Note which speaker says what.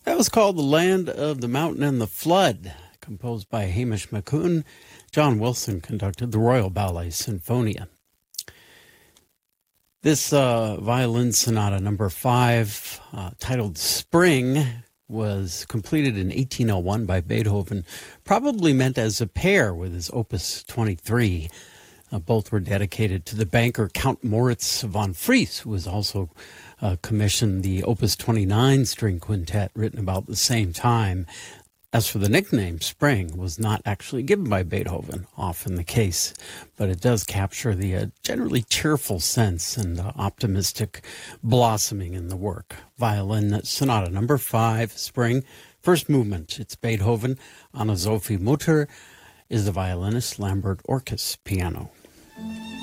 Speaker 1: That was called The Land of the Mountain and the Flood, composed by Hamish McCoon. John Wilson conducted the Royal Ballet Sinfonia. This violin sonata number 5, titled Spring, was completed in 1801 by Beethoven, probably meant as a pair with his Opus 23. Both were dedicated to the banker Count Moritz von Fries, who was also commissioned the Opus 29 string quintet, written about the same time. As for the nickname, Spring was not actually given by Beethoven, often the case, but it does capture the generally cheerful sense and optimistic blossoming in the work. Violin Sonata number 5, Spring, first movement. It's Beethoven. Anna-Sophie Mutter is the violinist, Lambert Orkes piano.